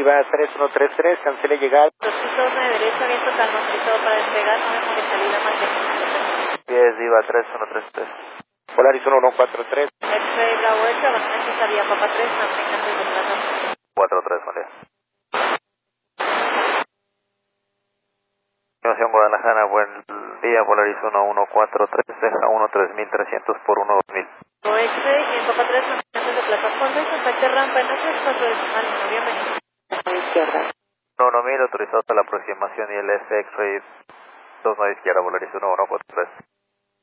arriba 3133, cancele llegada. 209 derecha, viento calmo, autorizado para despegar, 9 de salida, más de 10 Diva 3133. Polaris 1143. X-Ray Bravo Echo, abastecimiento salida Papa 3, mantengan desde plaza. 43, buen día. Información Guadalajara, buen día, Polaris 1143, deja 13300 por 12000. X-Ray y Papa 3, mantengan desde plataforma, contacte rampa en 34 decimal 1, bienvenido. A la izquierda. 1000, autorizado para la aproximación y el X-Ray 29 izquierda, Polaris 1143.